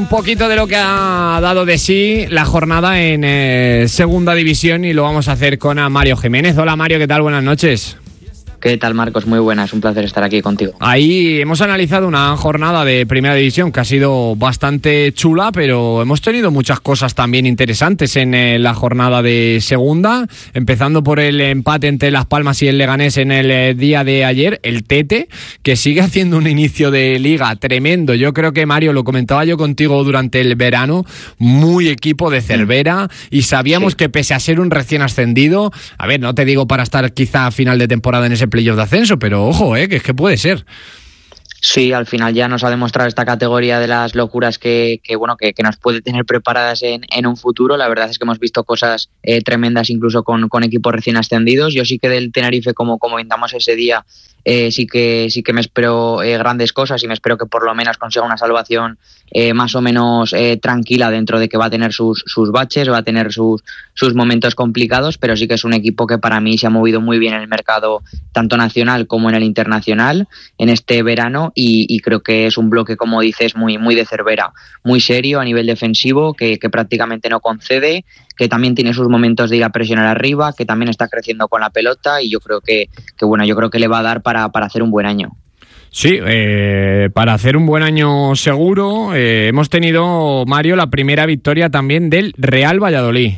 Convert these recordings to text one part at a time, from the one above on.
poquito de lo que ha dado de sí la jornada en Segunda División y lo vamos a hacer con Mario Jiménez. Hola Mario, ¿qué tal? Buenas noches. ¿Qué tal, Marcos? Muy buenas, un placer estar aquí contigo. Ahí hemos analizado una jornada de Primera División que ha sido bastante chula, pero hemos tenido muchas cosas también interesantes en la jornada de Segunda, empezando por el empate entre Las Palmas y el Leganés en el día de ayer, el Tete, que sigue haciendo un inicio de liga tremendo. Yo creo que, Mario, lo comentaba yo contigo durante el verano, muy equipo de Cervera, y sabíamos que pese a ser un recién ascendido, a ver, no te digo para estar quizá a final de temporada en ese playoff de ascenso, pero ojo, que es que puede ser. Sí, al final ya nos ha demostrado esta categoría de las locuras que nos puede tener preparadas en un futuro. La verdad es que hemos visto cosas tremendas incluso con equipos recién ascendidos. Yo sí que del Tenerife, como comentamos ese día, sí que me espero grandes cosas y me espero que por lo menos consiga una salvación más o menos tranquila, dentro de que va a tener sus baches, va a tener sus momentos complicados, pero sí que es un equipo que para mí se ha movido muy bien en el mercado tanto nacional como en el internacional en este verano, y creo que es un bloque, como dices, muy de Cervera, muy serio a nivel defensivo, que prácticamente no concede, que también tiene sus momentos de ir a presionar arriba, que también está creciendo con la pelota, y yo creo que le va a dar para hacer un buen año. Sí, para hacer un buen año seguro. Hemos tenido, Mario, la primera victoria también del Real Valladolid.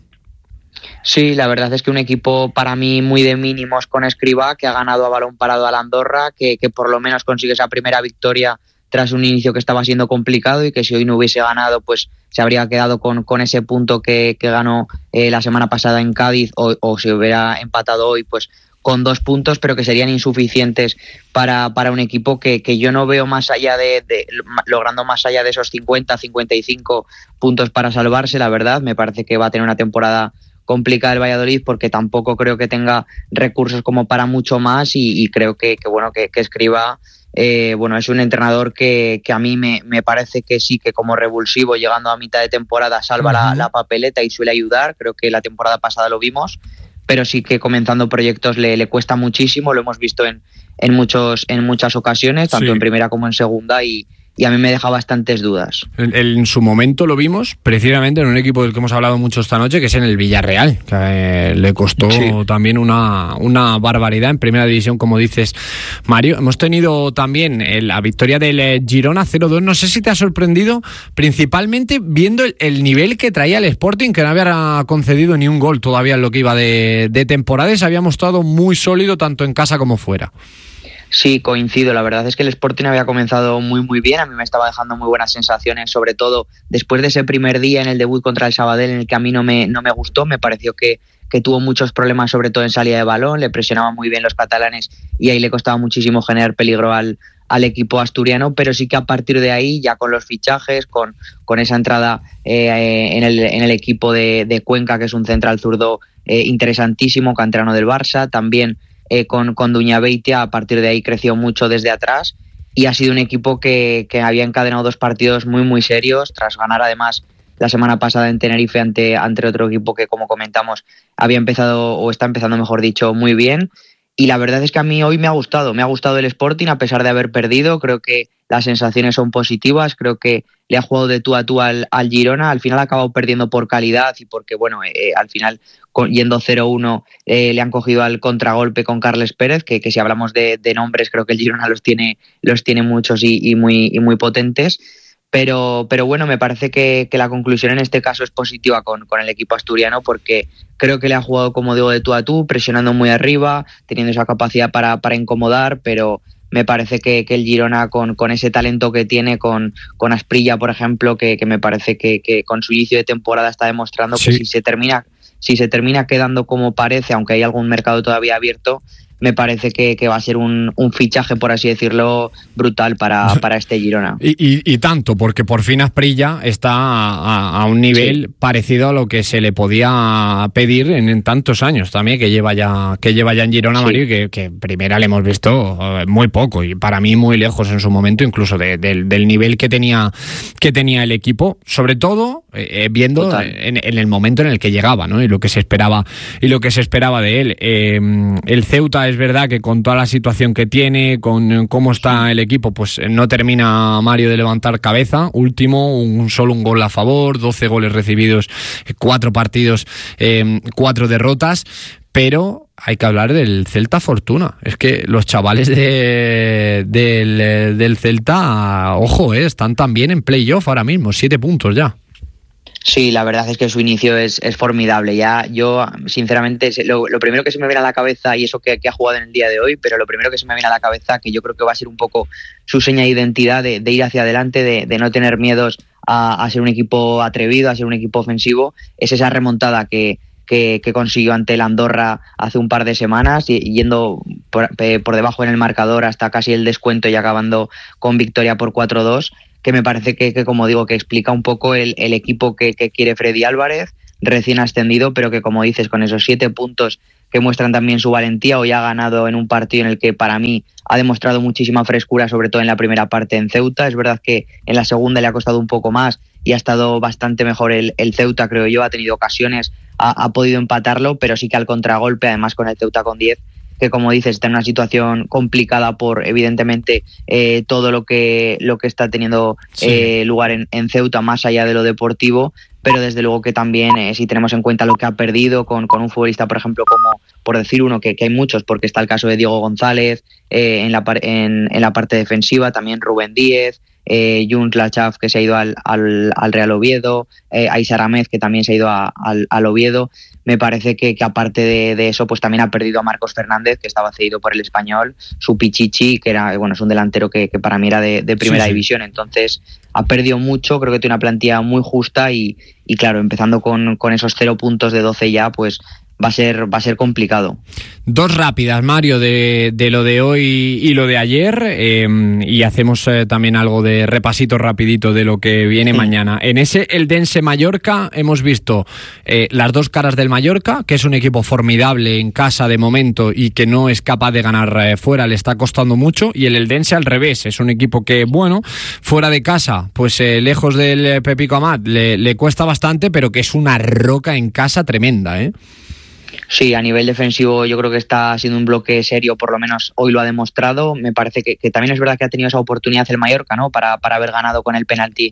Sí, la verdad es que un equipo para mí muy de mínimos con Escribá, que ha ganado a balón parado al Andorra, que por lo menos consigue esa primera victoria tras un inicio que estaba siendo complicado, y que si hoy no hubiese ganado pues se habría quedado con ese punto que ganó la semana pasada en Cádiz, o si hubiera empatado hoy pues con 2 puntos, pero que serían insuficientes para un equipo que yo no veo más allá logrando más allá de esos 50-55 puntos para salvarse. La verdad, me parece que va a tener una temporada complicada el Valladolid, porque tampoco creo que tenga recursos como para mucho más, y creo que Escribá es un entrenador que a mí me parece que sí, que como revulsivo llegando a mitad de temporada salva la papeleta y suele ayudar. Creo que la temporada pasada lo vimos, pero sí que comenzando proyectos le cuesta muchísimo. Lo hemos visto en muchas ocasiones, tanto en primera como en segunda, y a mí me deja bastantes dudas. En su momento lo vimos precisamente en un equipo del que hemos hablado mucho esta noche, que es en el Villarreal, que le costó también una barbaridad en Primera División, como dices, Mario. Hemos tenido también la victoria del Girona 0-2. No sé si te ha sorprendido, principalmente viendo el nivel que traía el Sporting, que no había concedido ni un gol todavía en lo que iba de temporada, y se había mostrado muy sólido tanto en casa como fuera. Sí, coincido. La verdad es que el Sporting había comenzado muy bien. A mí me estaba dejando muy buenas sensaciones, sobre todo después de ese primer día en el debut contra el Sabadell, en el que a mí no me gustó. Me pareció que tuvo muchos problemas, sobre todo en salida de balón. Le presionaban muy bien los catalanes y ahí le costaba muchísimo generar peligro al equipo asturiano, pero sí que a partir de ahí, ya con los fichajes, con esa entrada en el equipo de Cuenca, que es un central zurdo interesantísimo, canterano del Barça, también con Duñabeitia, a partir de ahí creció mucho desde atrás, y ha sido un equipo que había encadenado 2 partidos muy serios, tras ganar además la semana pasada en Tenerife ante otro equipo que, como comentamos, había empezado, o está empezando mejor dicho, muy bien. Y la verdad es que a mí hoy me ha gustado el Sporting, a pesar de haber perdido. Creo que las sensaciones son positivas, creo que le ha jugado de tú a tú al Girona. Al final ha acabado perdiendo por calidad y porque, al final, yendo 0-1, le han cogido al contragolpe con Carles Pérez, que si hablamos de nombres, creo que el Girona los tiene muchos y muy potentes. Pero me parece que la conclusión en este caso es positiva con el equipo asturiano, porque creo que le ha jugado, como digo, de tú a tú, presionando muy arriba, teniendo esa capacidad para incomodar, pero me parece que el Girona, con ese talento que tiene, con Asprilla, por ejemplo, que me parece que con su inicio de temporada está demostrando que si se termina quedando como parece, aunque hay algún mercado todavía abierto, me parece que va a ser un fichaje, por así decirlo, brutal para este Girona. Y tanto, porque por fin Asprilla está a un nivel parecido a lo que se le podía pedir en tantos años también, que lleva ya en Girona, Mario, y que primera le hemos visto muy poco, y para mí muy lejos en su momento, incluso del nivel que tenía el equipo, sobre todo viendo en el momento en el que llegaba, ¿no? Y lo que se esperaba de él. El Ceuta Ceuta es verdad que con toda la situación que tiene, con cómo está el equipo, pues no termina Mario de levantar cabeza. Último, solo un gol a favor, 12 goles recibidos, 4 partidos, 4 derrotas, pero hay que hablar del Celta Fortuna. Es que los chavales del Celta, ojo, están también en playoff ahora mismo, 7 puntos ya. Sí, la verdad es que su inicio es formidable. Ya yo, sinceramente, lo primero que se me viene a la cabeza, y eso que ha jugado en el día de hoy, pero lo primero que se me viene a la cabeza, que yo creo que va a ser un poco su seña de identidad, de ir hacia adelante, de no tener miedos a ser un equipo atrevido, a ser un equipo ofensivo, es esa remontada que consiguió ante el Andorra hace un par de semanas, yendo por debajo en el marcador hasta casi el descuento y acabando con victoria por 4-2, que me parece que como digo, que explica un poco el equipo que quiere Freddy Álvarez, recién ascendido, pero que, como dices, con esos 7 puntos que muestran también su valentía. Hoy ha ganado en un partido en el que para mí ha demostrado muchísima frescura, sobre todo en la primera parte en Ceuta. Es verdad que en la segunda le ha costado un poco más y ha estado bastante mejor el Ceuta, creo yo. Ha tenido ocasiones, ha podido empatarlo, pero sí que al contragolpe, además con el Ceuta con 10, que, como dices, está en una situación complicada por, evidentemente, todo lo que está teniendo lugar en Ceuta, más allá de lo deportivo, pero desde luego que también, si tenemos en cuenta lo que ha perdido con un futbolista, por ejemplo, como, por decir uno, que hay muchos, porque está el caso de Diego González, en la parte defensiva, también Rubén Díez, Yuns Lachaf, que se ha ido al Real Oviedo, Aisar Ahmed, que también se ha ido al Oviedo. Me parece que aparte de eso, pues también ha perdido a Marcos Fernández, que estaba cedido por el Español, su Pichichi, que era, bueno, es un delantero que para mí era de primera división. Entonces ha perdido mucho, creo que tiene una plantilla muy justa y claro, empezando con esos 0 puntos de 12 ya, pues va a ser complicado. 2 rápidas, Mario, de lo de hoy y lo de ayer, y hacemos también algo de repasito rapidito de lo que viene mañana. En ese Eldense Mallorca hemos visto las 2 caras del Mallorca, que es un equipo formidable en casa de momento y que no es capaz de ganar fuera, le está costando mucho, y el Eldense al revés, es un equipo que, bueno, fuera de casa, pues lejos del Pepico Amat le cuesta bastante, pero que es una roca en casa tremenda, ¿eh? Sí, a nivel defensivo yo creo que está siendo un bloque serio, por lo menos hoy lo ha demostrado. Me parece que también es verdad que ha tenido esa oportunidad el Mallorca, ¿no? Para haber ganado con el penalti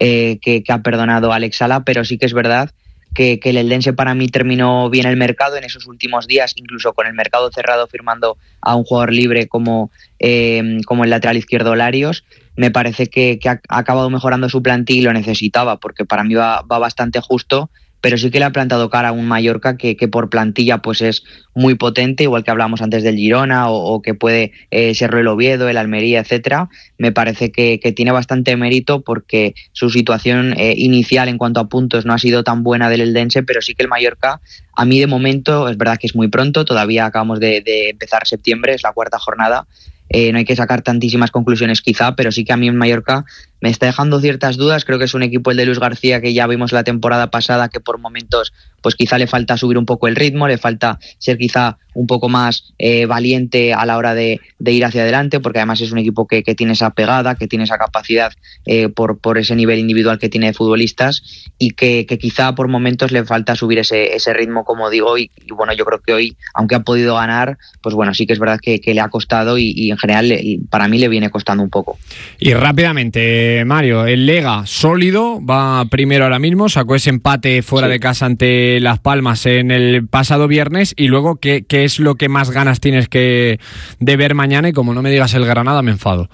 que ha perdonado Alex Sala, pero sí que es verdad que el Eldense para mí terminó bien el mercado en esos últimos días, incluso con el mercado cerrado, firmando a un jugador libre como el lateral izquierdo Larios. Me parece que ha acabado mejorando su plantilla y lo necesitaba, porque para mí va bastante justo, pero sí que le ha plantado cara a un Mallorca que por plantilla pues es muy potente, igual que hablábamos antes del Girona o que puede serlo el Oviedo, el Almería, etcétera. Me parece que tiene bastante mérito porque su situación inicial en cuanto a puntos no ha sido tan buena del Eldense, pero sí que el Mallorca, a mí de momento, es verdad que es muy pronto, todavía acabamos de empezar septiembre, es la 4ª jornada, no hay que sacar tantísimas conclusiones quizá, pero sí que a mí en Mallorca me está dejando ciertas dudas. Creo que es un equipo, el de Luis García, que ya vimos la temporada pasada, que por momentos pues quizá le falta subir un poco el ritmo, le falta ser quizá un poco más valiente a la hora de ir hacia adelante, porque además es un equipo que tiene esa pegada, que tiene esa capacidad por ese nivel individual que tiene de futbolistas, y que quizá por momentos le falta subir ese ritmo, como digo, y bueno, yo creo que hoy, aunque ha podido ganar, pues bueno, sí que es verdad que le ha costado y en general para mí le viene costando un poco. Y rápidamente, Mario, el Lega sólido, va primero ahora mismo, sacó ese empate fuera de casa ante Las Palmas en el pasado viernes, y luego ¿qué es lo que más ganas tienes de ver mañana? Y como no me digas el Granada, me enfado.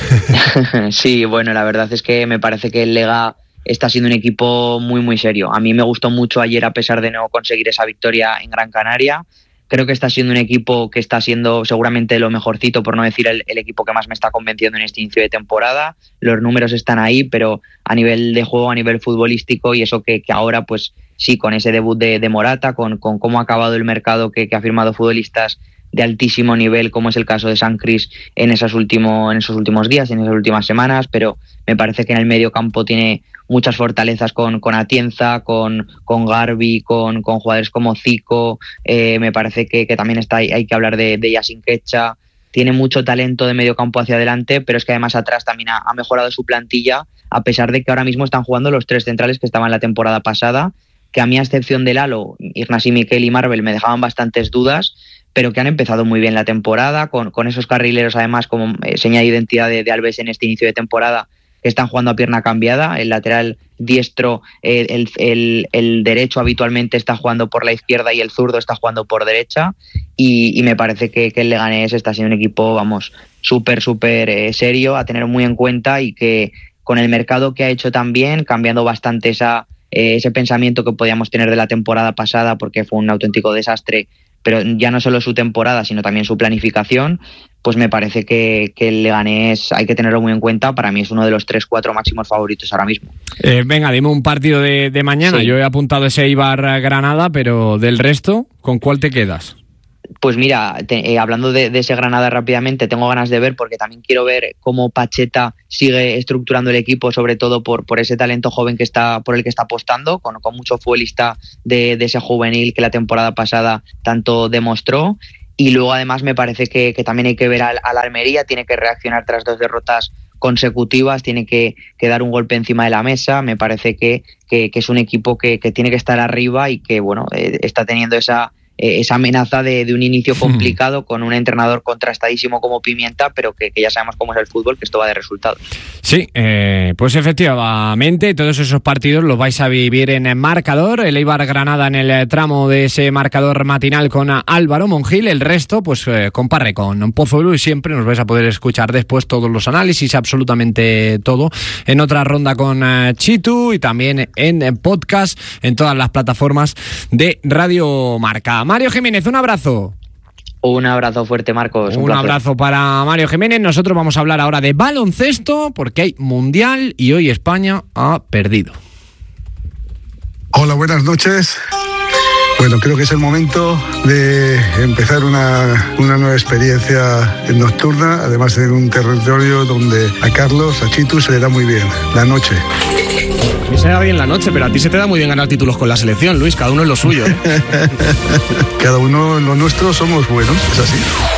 Sí, bueno, la verdad es que me parece que el Lega está siendo un equipo muy muy serio. A mí me gustó mucho ayer, a pesar de no conseguir esa victoria en Gran Canaria. Creo que está siendo un equipo que está siendo seguramente lo mejorcito, por no decir el equipo que más me está convenciendo en este inicio de temporada. Los números están ahí, pero a nivel de juego, a nivel futbolístico, y eso que ahora, pues sí, con ese debut de Morata, con cómo ha acabado el mercado, que ha firmado futbolistas de altísimo nivel, como es el caso de San Cris en esos últimos días, en esas últimas semanas, pero me parece que en el medio campo tiene muchas fortalezas con Atienza, con Garbi, con jugadores como Zico. Me parece que también hay que hablar de Yasin Quecha. Tiene mucho talento de medio campo hacia adelante, pero es que además atrás también ha mejorado su plantilla, a pesar de que ahora mismo están jugando los 3 centrales que estaban la temporada pasada, que a mí, a excepción de Lalo, Ignasi Miquel y Marvel, me dejaban bastantes dudas, pero que han empezado muy bien la temporada, con esos carrileros además como seña de identidad de Alves en este inicio de temporada, que están jugando a pierna cambiada. El lateral diestro, el derecho habitualmente está jugando por la izquierda y el zurdo está jugando por derecha, y me parece que el Leganés está siendo un equipo, vamos, súper serio, a tener muy en cuenta, y que con el mercado que ha hecho también, cambiando bastante ese pensamiento que podíamos tener de la temporada pasada, porque fue un auténtico desastre, pero ya no solo su temporada, sino también su planificación, pues me parece que el Leganés hay que tenerlo muy en cuenta. Para mí es uno de los 3-4 máximos favoritos ahora mismo. Venga, dime un partido de mañana. Sí. Yo he apuntado ese Eibar-Granada, pero del resto, ¿con cuál te quedas? Pues mira, hablando de ese Granada rápidamente, tengo ganas de ver, porque también quiero ver cómo Pacheta sigue estructurando el equipo, sobre todo por ese talento joven por el que está apostando, con mucho futbolista de ese juvenil que la temporada pasada tanto demostró. Y luego además me parece que también hay que ver al Almería, tiene que reaccionar tras 2 derrotas consecutivas, tiene que dar un golpe encima de la mesa. Me parece que es un equipo que tiene que estar arriba, y que bueno, está teniendo esa amenaza de un inicio complicado con un entrenador contrastadísimo como Pimienta, pero que ya sabemos cómo es el fútbol, que esto va de resultados. Sí, pues efectivamente todos esos partidos los vais a vivir en Marcador. El Eibar-Granada en el tramo de ese marcador matinal con Álvaro Mongil. El resto pues con Parre, con Pozuelo, y siempre nos vais a poder escuchar después todos los análisis, absolutamente todo, en otra ronda con Chitu, y también en podcast en todas las plataformas de Radio Marca. Mario Jiménez, un abrazo. Un abrazo fuerte, Marcos. Un abrazo para Mario Jiménez. Nosotros vamos a hablar ahora de baloncesto, porque hay Mundial y hoy España ha perdido. Hola, buenas noches. Bueno, creo que es el momento de empezar una nueva experiencia nocturna, además en un territorio donde a Carlos, a Chitu, se le da muy bien la noche. A mí se me da bien la noche, pero a ti se te da muy bien ganar títulos con la selección, Luis, cada uno en lo suyo. Cada uno en lo nuestro somos buenos, es así.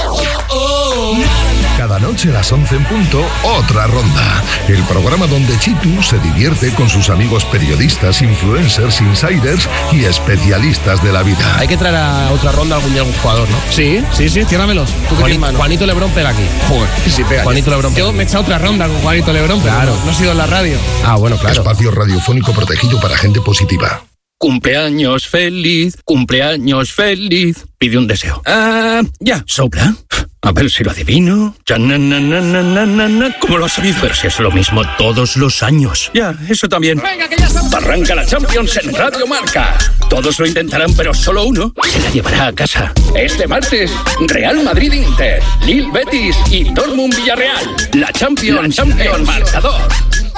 Cada noche a las 11 en punto, otra ronda. El programa donde Chitu se divierte con sus amigos periodistas, influencers, insiders y especialistas de la vida. Hay que traer a otra ronda algún día algún jugador, ¿no? Sí, ciérramelos. Juanito Lebrón pega aquí. Joder, sí pega. Juanito Lebrón pega. Yo me he echado otra ronda con Juanito Lebrón, claro. Pero no he sido en la radio. Ah, bueno, claro. Espacio radiofónico protegido para gente positiva. Cumpleaños feliz, pide un deseo. Ya, sopla. A ver si lo adivino. ¿Cómo lo has sabido? Pero si es lo mismo todos los años. Ya, eso también. Venga, que ya estamos. Arranca la Champions en Radio Marca. Todos lo intentarán, pero solo uno se la llevará a casa. Este martes, Real Madrid-Inter, Lille-Betis y Dortmund-Villarreal. La Champions en Marcador.